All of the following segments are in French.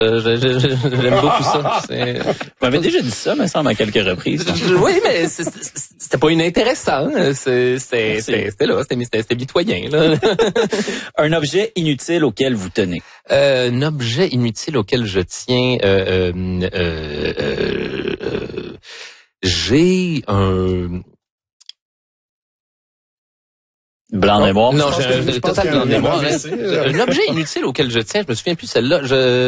J'aime beaucoup ça. Vous m'avez déjà dit ça, me semble, à quelques reprises. Oui, mais c'était pas inintéressant. C'était là, c'était mitoyen, là. Un objet inutile auquel vous tenez. Un objet inutile auquel je tiens. J'ai un... Blanc de mémoire. Non, j'ai total blanc de mémoire. Un objet inutile auquel je tiens, je me souviens plus de celle-là.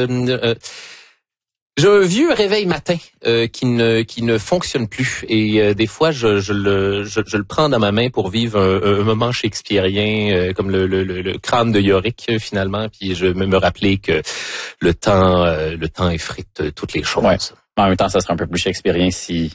J'ai un vieux réveil matin qui ne fonctionne plus et des fois je le prends dans ma main pour vivre un moment shakespearien comme le crâne de Yorick finalement, puis je me rappeler que le temps effrite toutes les choses. Ouais. En même temps, ça serait un peu plus shakespearien si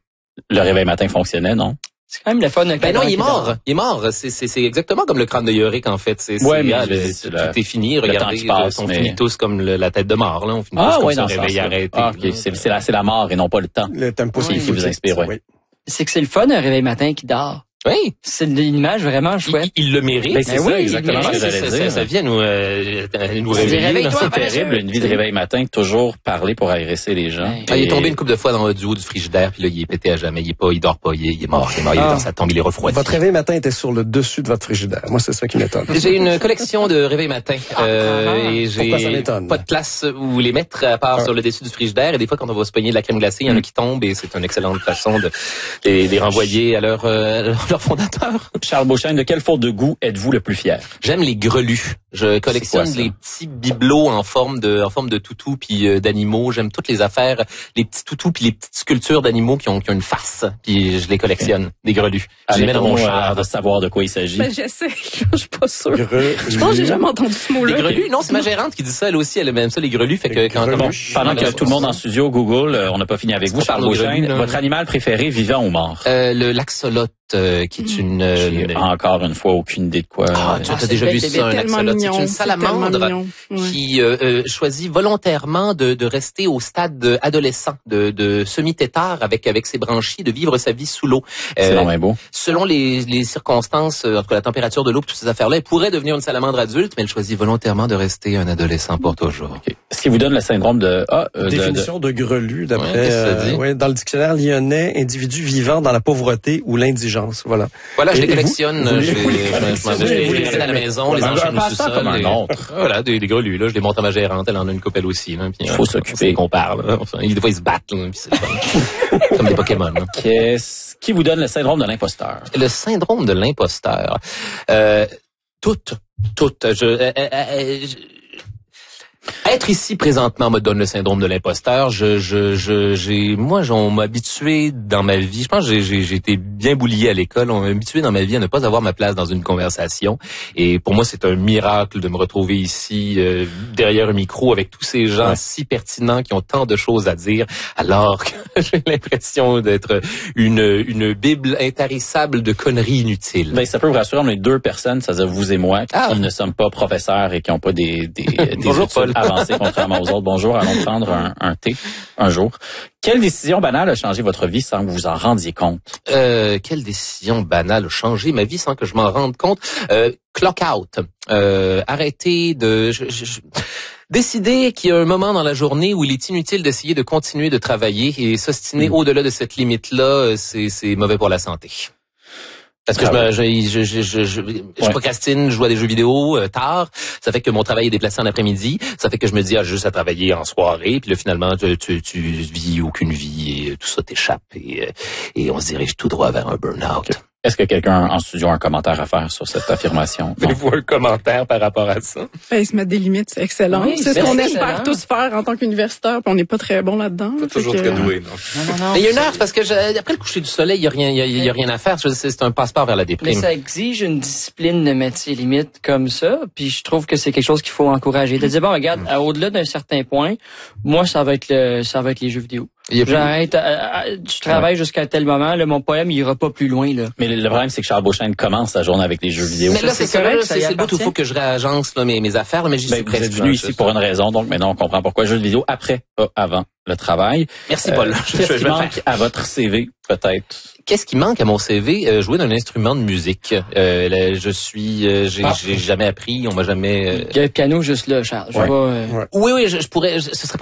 le réveil matin fonctionnait, non? C'est quand même le fun. Ben non, il est mort. Il est mort. C'est exactement comme le crâne de Yorick, en fait. Ouais, mais tout est fini. Regardez, on finit tous comme la tête de mort, là. On finit tous comme se réveiller arrêté. Ah, ok. C'est la mort et non pas le temps. Le tempo, qui vous inspire, oui. C'est que c'est le fun, un réveil matin qui dort. Oui. C'est une image vraiment chouette. Il le mérite. Ben, c'est ça, exactement ce que j'allais dire. Ça vient nous réveiller. Réveille-toi, c'est terrible, une vie de réveil matin, toujours parler pour agresser les gens. Il est tombé une couple de fois dans du haut du frigidaire, puis là, il est pété à jamais. Il dort pas, il est mort, il est dans sa tombe, il est refroidi. Votre réveil matin était sur le dessus de votre frigidaire. Moi, c'est ça qui m'étonne. J'ai une collection de réveils matin. Et pourquoi ça m'étonne? Pas de place où les mettre à part sur le dessus du frigidaire. Et des fois, quand on va se pogner de la crème glacée, il y en a qui tombent et c'est une excellente façon de les renvoyer à leur fondateur. Charles Beauchesne, de quelle faute de goût êtes-vous le plus fier? J'aime les grelus. Je collectionne les petits bibelots en forme de toutou puis d'animaux. J'aime toutes les affaires, les petits toutous puis les petites sculptures d'animaux qui ont une face. Puis je les collectionne, des grelus. Je les mets dans mon char. De savoir de quoi il s'agit. Ben, j'essaie. Je suis pas sûre. Je pense que j'ai jamais entendu ce mot-là. Les grelus? Non, c'est ma gérante qui dit ça. Elle aussi, elle aime ça, les grelus. Fait que pendant que tout le monde en studio Google, on n'a pas fini avec vous, Charles Beauchesne. Votre animal préféré, vivant ou mort? Le l'axolote, qui est J'ai encore une fois aucune idée de quoi. Ah, tu as déjà vu ça, un axolote? C'est une salamandre qui choisit volontairement de rester au stade adolescent, de semi-tétard avec ses branchies, de vivre sa vie sous l'eau. C'est vraiment beau. Selon les circonstances, entre la température de l'eau, toutes ces affaires-là, elle pourrait devenir une salamandre adulte, mais elle choisit volontairement de rester un adolescent pour toujours. Okay. Ce qui vous donne le syndrome de... Définition de grelu, d'après... dans le dictionnaire lyonnais, individu vivant dans la pauvreté ou l'indigence. Voilà. Voilà, je les collectionne. Je les à la maison, les enchaîne au sous-sol. Voilà, des grelus, là. Je les monte à ma gérante. Elle en a une couple aussi, là. Puis, faut s'occuper. Qu'on parle. Des fois, ils se battent, là. Puis c'est comme des Pokémon, là. Qu'est-ce qui vous donne le syndrome de l'imposteur? Le syndrome de l'imposteur. Tout. Être ici présentement me donne le syndrome de l'imposteur. On m'a habitué dans ma vie. Je pense que j'ai été bien boulié à l'école. On m'a habitué dans ma vie à ne pas avoir ma place dans une conversation. Et pour moi, c'est un miracle de me retrouver ici derrière un micro avec tous ces gens si pertinents qui ont tant de choses à dire, alors que j'ai l'impression d'être une bible intarissable de conneries inutiles. Ben, ça peut vous rassurer, on est deux personnes, c'est-à-dire vous et moi, qui ne sommes pas professeurs et qui n'ont pas des Bonjour, Paul. Avancé contrairement aux autres. Bonjour, allons prendre un thé un jour. Quelle décision banale a changé votre vie sans que vous en rendiez compte? Quelle décision banale a changé ma vie sans que je m'en rende compte? Clock out. Arrêter de... Décider qu'il y a un moment dans la journée où il est inutile d'essayer de continuer de travailler et s'ostiner au-delà de cette limite-là, c'est mauvais pour la santé. Parce que je procrastine, je joue à des jeux vidéo tard. Ça fait que mon travail est déplacé en après-midi. Ça fait que je me dis juste à travailler en soirée. Puis là, finalement, tu vis aucune vie et tout ça t'échappe. Et on se dirige tout droit vers un burn-out. Okay. Est-ce que quelqu'un en studio a un commentaire à faire sur cette affirmation? Avez-vous un commentaire par rapport à ça? Ben, se mettre des limites, c'est excellent. Oui, c'est ce qu'on espère tous faire en tant qu'universitaire, puis on n'est pas très bon là-dedans. Pas toujours très doué, non. Mais il y a une heure, parce que après le coucher du soleil, il y a rien à faire. C'est un passeport vers la déprime. Mais ça exige une discipline de mettre ses limites comme ça, puis je trouve que c'est quelque chose qu'il faut encourager. De dire, bon, regarde, au-delà d'un certain point, moi, ça va être les jeux vidéo. J'arrête, je travaille jusqu'à tel moment, là, mon poème, il ira pas plus loin, là. Mais le problème, c'est que Charles Beauchesne commence sa journée avec les jeux vidéo. Mais là, c'est correct, c'est le bout où il faut que je réagence, là, mes affaires, là, mais j'y suis presque. Vous êtes venu ici pour une raison, donc maintenant on comprend pourquoi jeux vidéo après, pas avant le travail. Merci, Paul. Qu'est-ce qui manque à votre CV, peut-être? Qu'est-ce qui manque à mon CV? Jouer d'un instrument de musique. J'ai jamais appris, on m'a jamais... Il y a le piano juste là, Charles. Oui, je pourrais, ce serait